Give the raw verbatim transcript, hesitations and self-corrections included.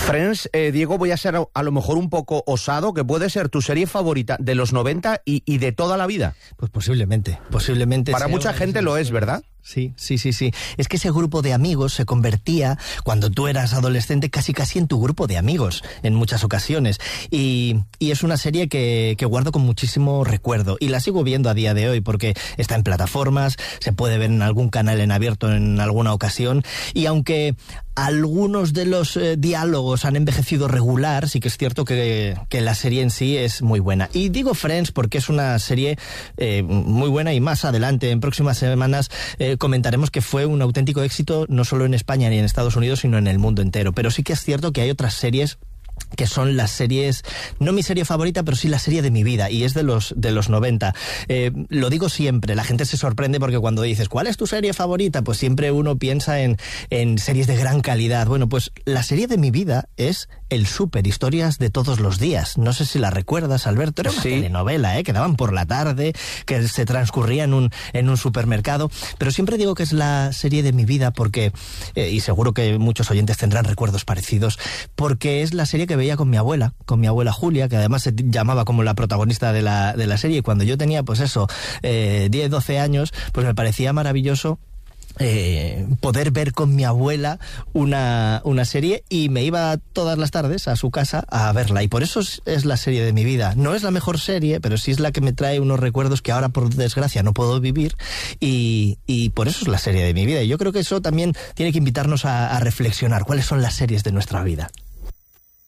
Friends, eh, Diego, voy a ser a, a lo mejor un poco osado, que puede ser tu serie favorita de los noventa y, y de toda la vida. Pues posiblemente, posiblemente. Para mucha gente lo es, ¿verdad? Sí, sí, sí, sí. Es que ese grupo de amigos se convertía, cuando tú eras adolescente, casi casi en tu grupo de amigos, en muchas ocasiones. Y, y es una serie que, que guardo con muchísimo recuerdo. Y la sigo viendo a día de hoy, porque está en plataformas, se puede ver en algún canal en abierto en alguna ocasión. Y aunque algunos de los eh, diálogos han envejecido regular, sí que es cierto que, que la serie en sí es muy buena. Y digo Friends porque es una serie eh, muy buena, y más adelante, en próximas semanas, eh, comentaremos que fue un auténtico éxito, no solo en España ni en Estados Unidos, sino en el mundo entero. Pero sí que es cierto que hay otras series que son las series, no mi serie favorita, pero sí la serie de mi vida, y es de los de los noventa. Eh, lo digo siempre, la gente se sorprende porque cuando dices, ¿cuál es tu serie favorita? Pues siempre uno piensa en, en series de gran calidad. Bueno, pues la serie de mi vida es El Súper, Historias de Todos los Días. No sé si la recuerdas, Alberto, era una sí. telenovela, ¿eh? Que daban por la tarde, que se transcurría en un, en un supermercado, pero siempre digo que es la serie de mi vida porque, eh, y seguro que muchos oyentes tendrán recuerdos parecidos, porque es la serie que veía con mi abuela, con mi abuela Julia, que además se llamaba como la protagonista de la, de la serie, y cuando yo tenía, pues eso, eh, diez, doce años, pues me parecía maravilloso Eh, poder ver con mi abuela una, una serie, y me iba todas las tardes a su casa a verla, y por eso es, es la serie de mi vida. No es la mejor serie, pero sí es la que me trae unos recuerdos que ahora por desgracia no puedo vivir, y, y por eso es la serie de mi vida. Y yo creo que eso también tiene que invitarnos a, a reflexionar cuáles son las series de nuestra vida.